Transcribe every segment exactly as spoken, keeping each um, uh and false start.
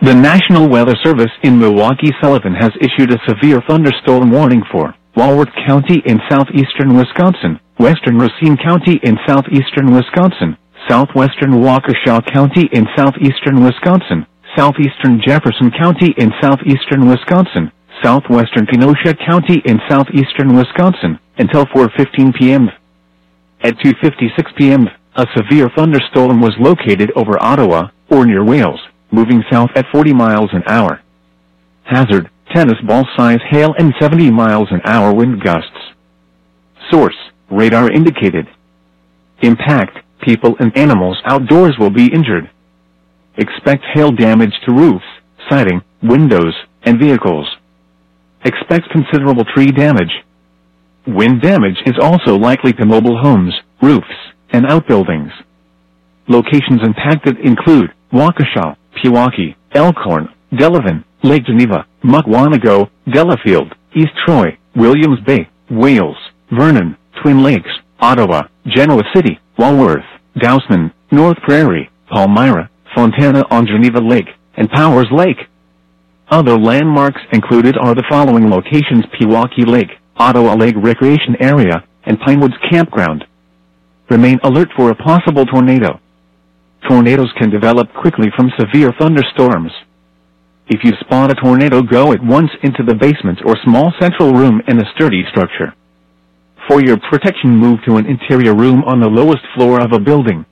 The National Weather Service in Milwaukee-Sullivan has issued a severe thunderstorm warning for Walworth County in southeastern Wisconsin, western Racine County in southeastern Wisconsin, southwestern Waukesha County in southeastern Wisconsin, southeastern Jefferson County in southeastern Wisconsin, southwestern Kenosha County in southeastern Wisconsin, until four fifteen p.m. At two fifty-six p.m., a severe thunderstorm was located over Ottawa, or near Wales, moving south at forty miles an hour. Hazard, tennis ball size hail and seventy miles an hour wind gusts. Source, radar indicated. Impact, people and animals outdoors will be injured. Expect hail damage to roofs, siding, windows, and vehicles. Expect considerable tree damage. Wind damage is also likely to mobile homes, roofs, and outbuildings. Locations impacted include Waukesha, Pewaukee, Elkhorn, Delavan, Lake Geneva, Mukwonago, Delafield, East Troy, Williams Bay, Wales, Vernon, Twin Lakes, Ottawa, Genoa City, Walworth, Dousman, North Prairie, Palmyra, Fontana on Geneva Lake, and Powers Lake. Other landmarks included are the following locations: Pewaukee Lake, Ottawa Lake Recreation Area, and Pinewoods Campground. Remain alert for a possible tornado. Tornadoes can develop quickly from severe thunderstorms. If you spot a tornado, go at once into the basement or small central room in a sturdy structure. For your protection, move to an interior room on the lowest floor of a building.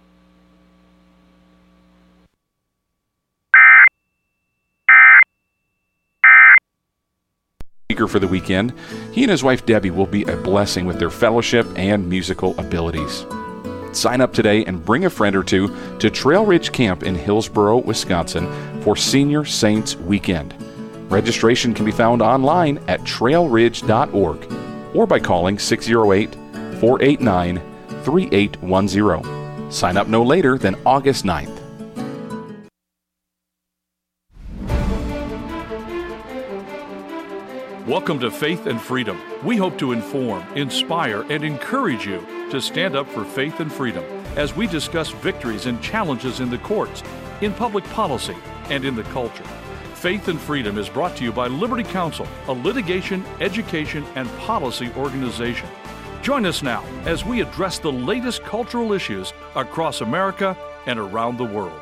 Speaker for the weekend, he and his wife Debbie will be a blessing with their fellowship and musical abilities. Sign up today and bring a friend or two to Trail Ridge Camp in Hillsboro, Wisconsin for Senior Saints Weekend. Registration can be found online at trail ridge dot org or by calling six oh eight, four eight nine, three eight one zero. Sign up no later than August ninth. Welcome to Faith and Freedom. We hope to inform, inspire, and encourage you to stand up for faith and freedom as we discuss victories and challenges in the courts, in public policy, and in the culture. Faith and Freedom is brought to you by Liberty Counsel, a litigation, education, and policy organization. Join us now as we address the latest cultural issues across America and around the world.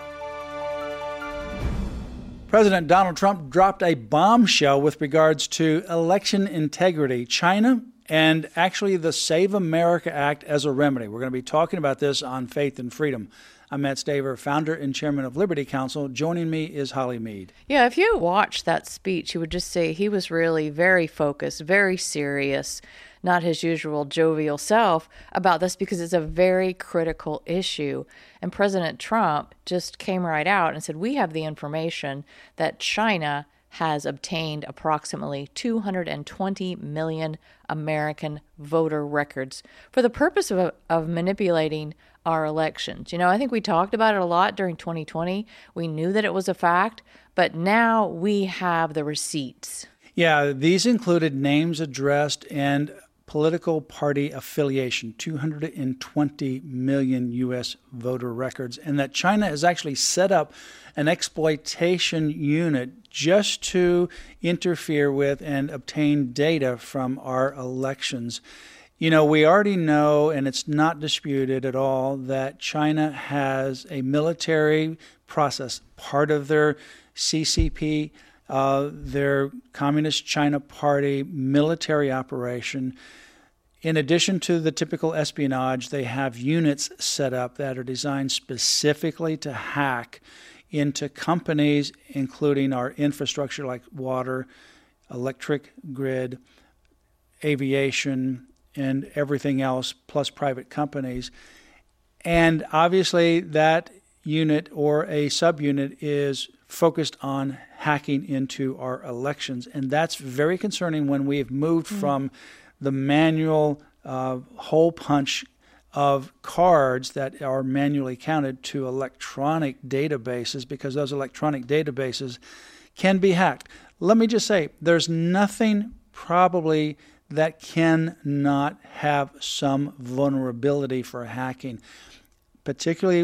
President Donald Trump dropped a bombshell with regards to election integrity, China, and actually the Save America Act as a remedy. We're going to be talking about this on Faith and Freedom. I'm Matt Staver, founder and chairman of Liberty Counsel. Joining me is Holly Mead. Yeah, if you watched that speech, you would just say he was really very focused, very serious, not his usual jovial self about this, because it's a very critical issue. And President Trump just came right out and said, we have the information that China has obtained approximately two hundred twenty million American voter records for the purpose of, of manipulating our elections. You know, I think we talked about it a lot during twenty twenty. We knew that it was a fact, but now we have the receipts. Yeah, these included names, addressed, and political party affiliation, two hundred twenty million U S voter records, and that China has actually set up an exploitation unit just to interfere with and obtain data from our elections. You know, we already know, and it's not disputed at all, that China has a military process, part of their C C P, uh, their Communist China Party military operation. In addition to the typical espionage, they have units set up that are designed specifically to hack into companies, including our infrastructure like water, electric grid, aviation, and everything else, plus private companies. And obviously that unit or a subunit is focused on hacking into our elections. And that's very concerning when we've moved mm-hmm. from the manual uh, hole punch of cards that are manually counted to electronic databases, because those electronic databases can be hacked. Let me just say, there's nothing probably that cannot have some vulnerability for hacking, particularly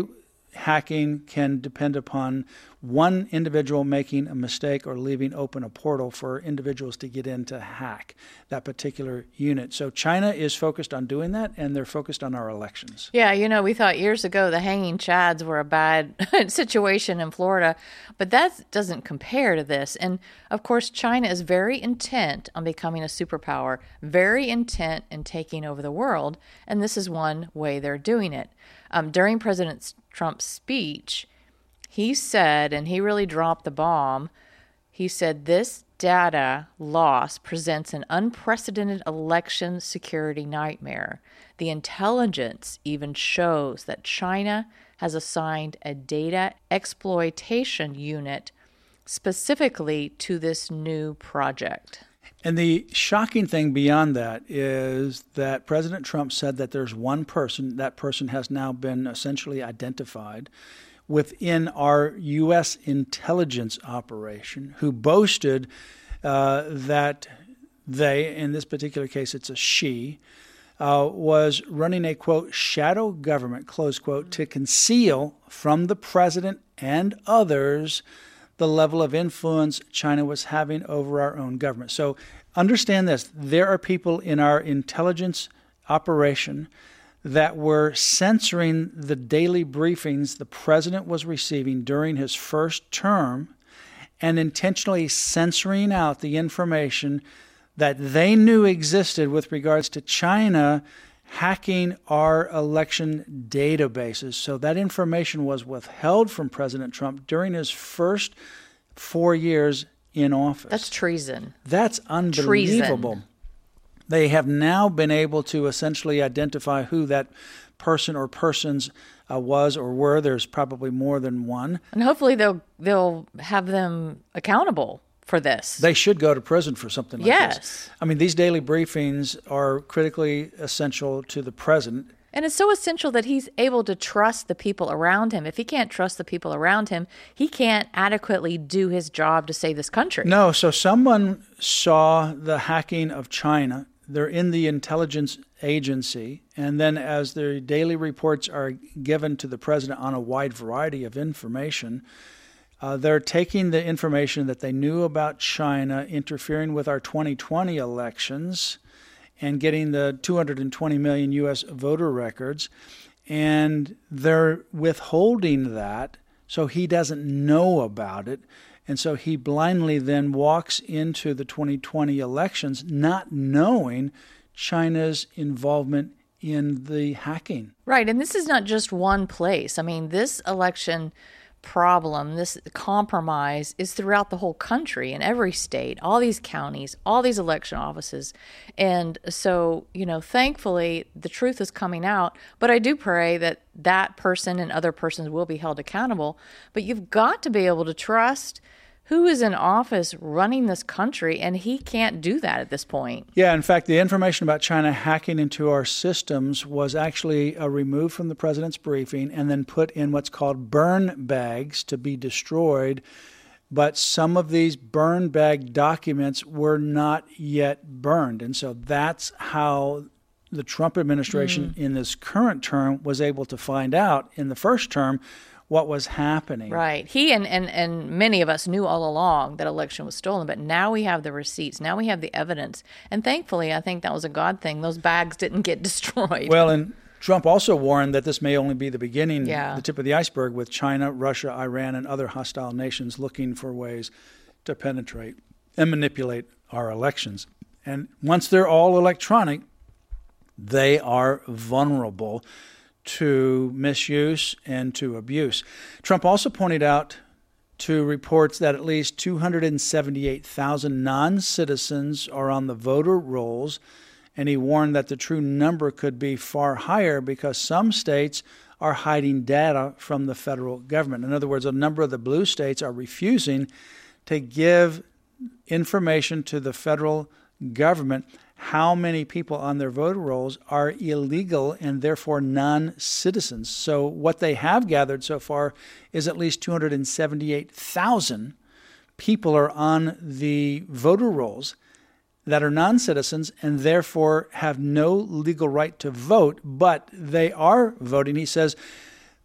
hacking can depend upon one individual making a mistake or leaving open a portal for individuals to get in to hack that particular unit. So China is focused on doing that, and they're focused on our elections. Yeah, you know, we thought years ago the hanging chads were a bad situation in Florida, but that doesn't compare to this. And of course, China is very intent on becoming a superpower, very intent in taking over the world, and this is one way they're doing it. Um, during President Trump's speech, he said, and he really dropped the bomb, he said, this data loss presents an unprecedented election security nightmare. The intelligence even shows that China has assigned a data exploitation unit specifically to this new project. And the shocking thing beyond that is that President Trump said that there's one person, that person has now been essentially identified within our U S intelligence operation, who boasted uh, that they, in this particular case it's a she, uh, was running a, quote, shadow government, close quote, to conceal from the president and others the level of influence China was having over our own government. So understand this, there are people in our intelligence operation that were censoring the daily briefings the president was receiving during his first term and intentionally censoring out the information that they knew existed with regards to China hacking our election databases. So that information was withheld from President Trump during his first four years in office. That's treason. That's unbelievable. Treason. They have now been able to essentially identify who that person or persons uh, was or were. There's probably more than one. And hopefully they'll they'll have them accountable for this. They should go to prison for something like yes. this. I mean, these daily briefings are critically essential to the president. And it's so essential that he's able to trust the people around him. If he can't trust the people around him, he can't adequately do his job to save this country. No, so someone saw the hacking of China. They're in the intelligence agency, and then as their daily reports are given to the president on a wide variety of information, uh, they're taking the information that they knew about China interfering with our twenty twenty elections and getting the two hundred twenty million U S voter records, and they're withholding that so he doesn't know about it. And so he blindly then walks into the twenty twenty elections not knowing China's involvement in the hacking. Right, and this is not just one place. I mean, this election problem, this compromise is throughout the whole country, in every state, all these counties, all these election offices. And so, you know, thankfully, the truth is coming out. But I do pray that that person and other persons will be held accountable. But you've got to be able to trust who is in office running this country, and he can't do that at this point. Yeah, in fact, the information about China hacking into our systems was actually uh, removed from the president's briefing and then put in what's called burn bags to be destroyed. But some of these burn bag documents were not yet burned. And so that's how the Trump administration mm. in this current term was able to find out in the first term what was happening. Right. He and, and, and many of us knew all along that election was stolen, but now we have the receipts. Now we have the evidence. And thankfully, I think that was a God thing. Those bags didn't get destroyed. Well, and Trump also warned that this may only be the beginning, yeah. the tip of the iceberg, with China, Russia, Iran, and other hostile nations looking for ways to penetrate and manipulate our elections. And once they're all electronic, they are vulnerable to misuse and to abuse. Trump also pointed out to reports that at least two hundred seventy-eight thousand non-citizens are on the voter rolls, and he warned that the true number could be far higher because some states are hiding data from the federal government. In other words, a number of the blue states are refusing to give information to the federal government how many people on their voter rolls are illegal and therefore non-citizens. So what they have gathered so far is at least two hundred seventy-eight thousand people are on the voter rolls that are non-citizens and therefore have no legal right to vote, but they are voting. He says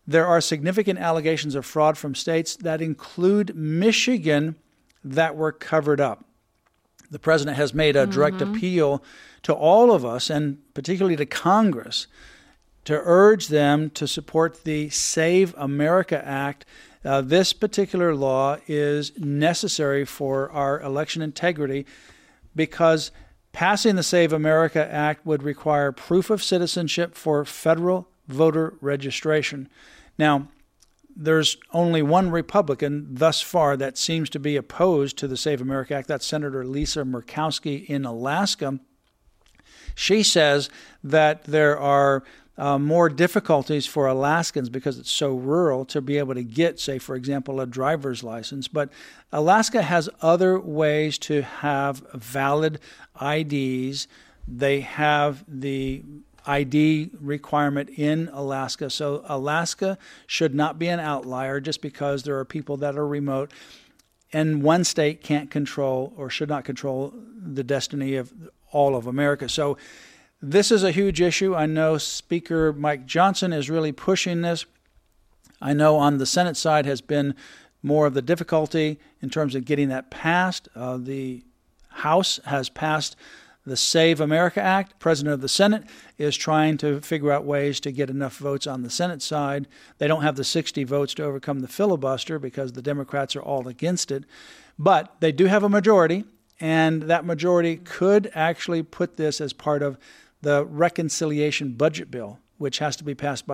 There are significant allegations of fraud from states that include Michigan that were covered up. The president has made a direct mm-hmm. appeal to all of us, and particularly to Congress, to urge them to support the Save America Act. Uh, this particular law is necessary for our election integrity because passing the Save America Act would require proof of citizenship for federal voter registration. Now, there's only one Republican thus far that seems to be opposed to the Save America Act. That's Senator Lisa Murkowski in Alaska. She says that there are uh, more difficulties for Alaskans because it's so rural to be able to get, say, for example, a driver's license. But Alaska has other ways to have valid I Ds. They have the I D requirement in Alaska. So Alaska should not be an outlier just because there are people that are remote and one state can't control or should not control the destiny of all of America. So this is a huge issue. I know Speaker Mike Johnson is really pushing this. I know on the Senate side has been more of the difficulty in terms of getting that passed. Uh, the House has passed the Save America Act. The President of the Senate is trying to figure out ways to get enough votes on the Senate side. They don't have the sixty votes to overcome the filibuster because the Democrats are all against it. But they do have a majority, and that majority could actually put this as part of the reconciliation budget bill, which has to be passed by